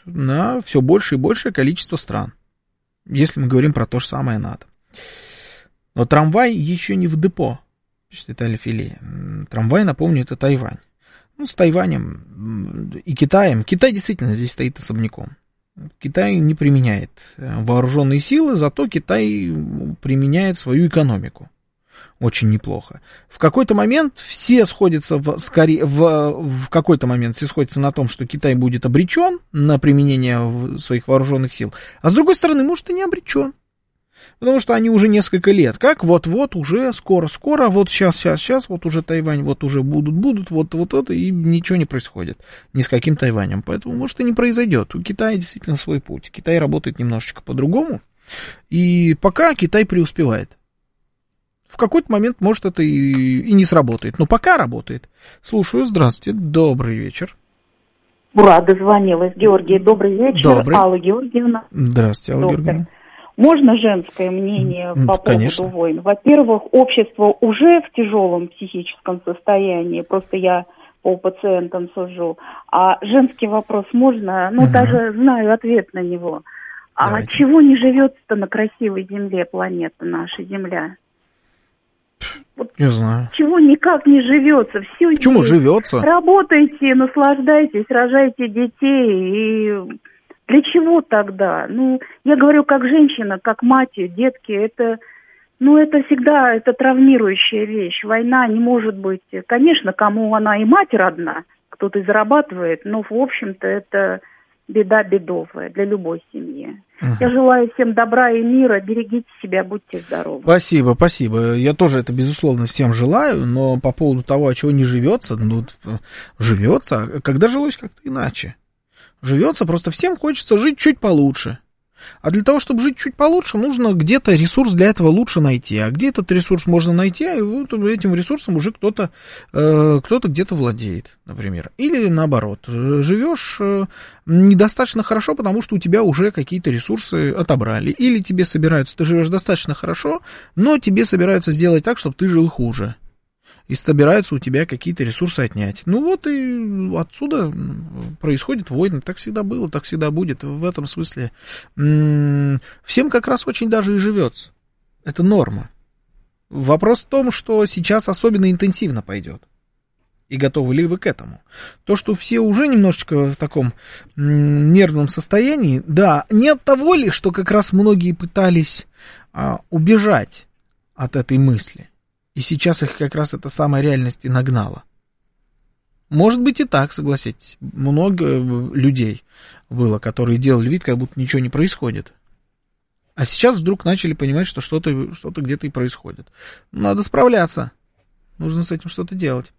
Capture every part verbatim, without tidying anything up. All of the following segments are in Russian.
на все больше и большее количество стран, если мы говорим про то же самое НАТО. Но трамвай еще не в депо, пишет Виталий Филе. Трамвай, напомню, это Тайвань. Ну, с Тайванем и Китаем. Китай действительно здесь стоит особняком. Китай не применяет вооруженные силы, зато Китай применяет свою экономику. Очень неплохо. В какой-то момент все сходятся в, скорее, в, в какой-то момент все сходятся на том, что Китай будет обречен на применение своих вооруженных сил, а с другой стороны, может, и не обречен. Потому что они уже несколько лет, как вот-вот, уже скоро-скоро, вот сейчас, сейчас, сейчас, вот уже Тайвань, вот уже будут, будут, вот, вот это, и ничего не происходит ни с каким Тайванем. Поэтому, может, и не произойдет. У Китая действительно свой путь. Китай работает немножечко по-другому, и пока Китай преуспевает. В какой-то момент, может, это и, и не сработает, но пока работает. Слушаю, здравствуйте, добрый вечер. Ура, дозвонилась. Георгий, добрый вечер. Добрый. Алла Георгиевна. Здравствуйте, Алла Доктор. Георгиевна. Можно женское мнение Ну, по конечно. поводу войн? Во-первых, общество уже в тяжелом психическом состоянии, просто я по пациентам сужу. А женский вопрос можно? Ну, угу. Даже знаю ответ на него. А Давайте. Чего не живется-то на красивой земле планеты, наша Земля? Вот не знаю. Чего никак не живется? Все Почему есть. Живется? Работайте, наслаждайтесь, рожайте детей. И для чего тогда? Ну, я говорю как женщина, как мать, детки. Это, ну, это всегда это травмирующая вещь. Война не может быть. Конечно, кому она и мать родна, кто-то и зарабатывает, но в общем-то это беда бедовая для любой семьи. Uh-huh. Я желаю всем добра и мира, берегите себя, будьте здоровы. Спасибо, спасибо. Я тоже это, безусловно, всем желаю, но по поводу того, от чего не живется, ну, живется, а когда жилось как-то иначе. Живется, просто всем хочется жить чуть получше. А для того, чтобы жить чуть получше, нужно где-то ресурс для этого лучше найти. А где этот ресурс можно найти, и вот этим ресурсом уже кто-то, э, кто-то где-то владеет, например. Или наоборот, живешь э, недостаточно хорошо, потому что у тебя уже какие-то ресурсы отобрали. Или тебе собираются, ты живешь достаточно хорошо, но тебе собираются сделать так, чтобы ты жил хуже. И собираются у тебя какие-то ресурсы отнять. Ну вот и отсюда происходят войны. Так всегда было, так всегда будет. В этом смысле м- всем как раз очень даже и живется. Это норма. Вопрос в том, что сейчас особенно интенсивно пойдет. И готовы ли вы к этому? То, что все уже немножечко в таком м- нервном состоянии, да, не от того ли, что как раз многие пытались а, убежать от этой мысли. И сейчас их как раз эта самая реальность и нагнала. Может быть и так, согласитесь. Много людей было, которые делали вид, как будто ничего не происходит. А сейчас вдруг начали понимать, что что-то, что-то где-то и происходит. Надо справляться. Нужно с этим что-то делать.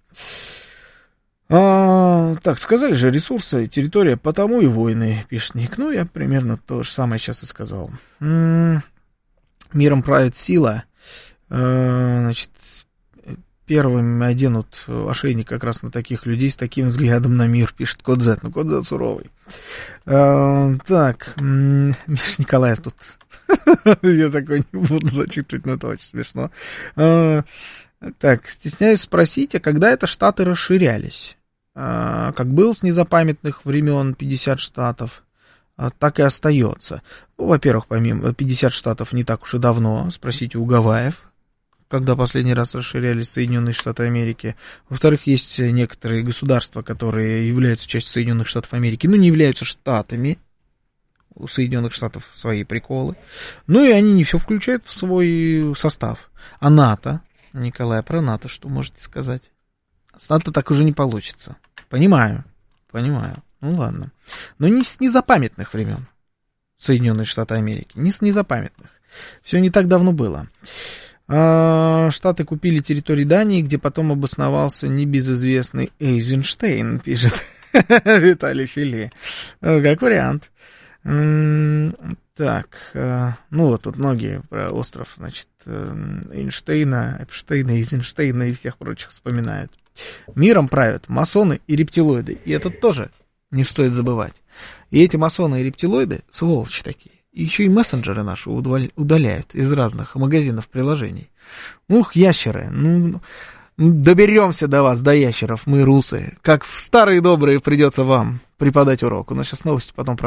А, так, сказали же, ресурсы, территория, потому и войны, пишет Ник. Ну, я примерно то же самое сейчас и сказал. М-м, миром правит сила. Значит, первыми оденут ошейник как раз на таких людей с таким взглядом на мир, пишет Код Z. Ну, Код Z суровый. А, так, Миша Николаев тут. Я такой не буду зачитывать, но это очень смешно. А, так, стесняюсь спросить, а когда это штаты расширялись? А, как был с незапамятных времен пятьдесят штатов, а, так и остается. Ну, во-первых, помимо пятьдесят штатов не так уж и давно, спросите у Гавайев, когда последний раз расширялись Соединенные Штаты Америки. Во-вторых, есть некоторые государства, которые являются частью Соединенных Штатов Америки, но не являются штатами. У Соединенных Штатов свои приколы. Ну и они не все включают в свой состав. А НАТО, Николай, про НАТО что можете сказать? С НАТО так уже не получится. Понимаю, понимаю. Ну ладно. Но не с незапамятных времен Соединенные Штаты Америки. Не с незапамятных. Все не так давно было. Штаты купили территорию Дании, где потом обосновался небезызвестный Эйзенштейн, пишет Виталий Филе. Как вариант. Так, ну вот тут многие про остров, значит, Эйнштейна, Эпштейна, Эйзенштейна и всех прочих вспоминают. Миром правят масоны и рептилоиды, и это тоже не стоит забывать. И эти масоны и рептилоиды сволочи такие. И еще и мессенджеры наши удаляют из разных магазинов приложений. Ух, ящеры, ну, доберемся до вас, до ящеров, мы русы. Как в старые добрые придется вам преподать урок. У нас сейчас новости, потом